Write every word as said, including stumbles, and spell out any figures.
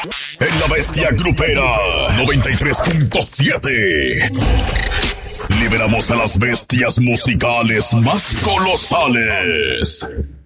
En La Bestia Grupera noventa y tres punto siete. Liberamos a las bestias musicales más colosales.